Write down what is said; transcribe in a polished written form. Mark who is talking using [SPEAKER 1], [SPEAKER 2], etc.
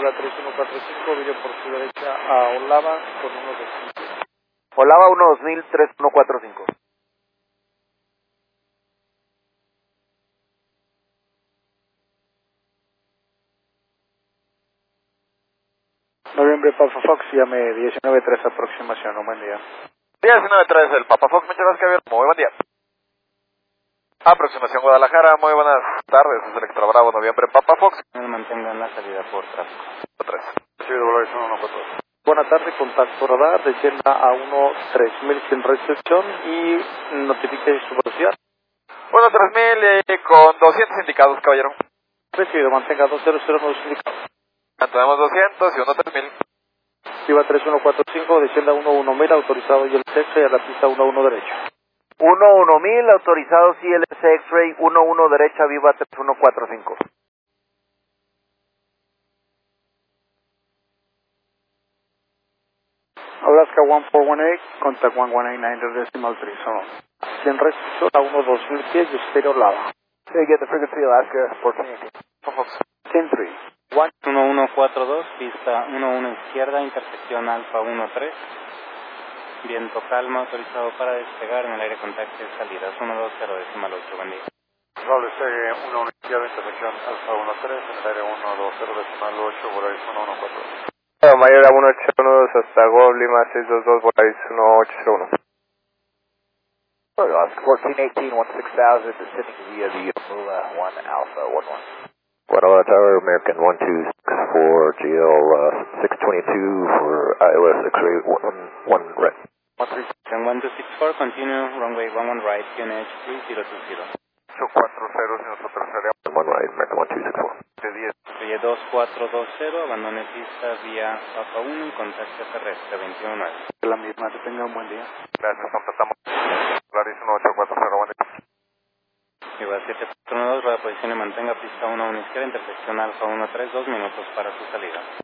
[SPEAKER 1] Viva 3145, vire por su derecha a Olava con 125.
[SPEAKER 2] Olava 12000, 3145.
[SPEAKER 1] Noviembre Papa Fox, llame 19-3 aproximación, un buen día.
[SPEAKER 2] 19-3 del Papa Fox, muchas gracias, Javier. Muy buen día. Aproximación Guadalajara, muy buenas tardes, es el Extra Bravo, Noviembre Papa Fox.
[SPEAKER 3] Mantengan la salida por tráfico.
[SPEAKER 2] 3.
[SPEAKER 1] Buenas tardes, contacto radar, descienda a 13000 sin recepción y notifique su velocidad.
[SPEAKER 2] Bueno, 3000 con 200 indicados, caballero.
[SPEAKER 1] Recibido, mantenga 200 indicados.
[SPEAKER 2] Ya tenemos 200 y 3000.
[SPEAKER 1] Viva 3145, descienda a 11000, autorizado y el sexo y a la pista 11 derecho.
[SPEAKER 2] 11000, autorizado CLS X-Ray, 11 derecha, Viva 3145.
[SPEAKER 1] Alaska 1418, contact 1189 decimal 3 zone. Sin recepción a 12000 pies y estéreo Lava.
[SPEAKER 2] Hey, get the frequency Alaska 1418. Fox.
[SPEAKER 1] 10-3.
[SPEAKER 3] 1142, pista 11 izquierda, intersección Alfa 13. Viento calma, autorizado para despegar en el aire contacto de salidas 120 decimal 8, buen día.
[SPEAKER 1] Probable serie 11 izquierda, intersección Alfa 13, en el aire 120 decimal 8, Volaris 114.
[SPEAKER 4] Mayera 182 hasta Gol Lima 622, Volaris 1801.
[SPEAKER 2] Alaska 1418, 16000, descending via the Mula 1 Alpha 11.
[SPEAKER 4] Guadalajara Tower, American 126 GL 622 for ILS X-ray 1 red.
[SPEAKER 3] 1264, continue, runway 11 right, QNH 3020.
[SPEAKER 1] 840, si nosotros seríamos
[SPEAKER 4] 1 right, American 1264.
[SPEAKER 1] de 10.
[SPEAKER 3] Calle 2420, abandone pista vía Papa 1 y contacto terrestre 219.
[SPEAKER 1] La misma, que tenga un buen día.
[SPEAKER 4] Gracias, contactamos. Volaris 1840, buen día.
[SPEAKER 3] Viva 742, rueda posición y mantenga pista 11 izquierda, intersección Alfa 13, 2 minutos para su salida.